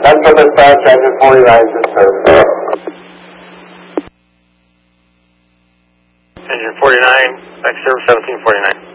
Central Dispatch, engine 49 to service. Engine 49, back service 1749.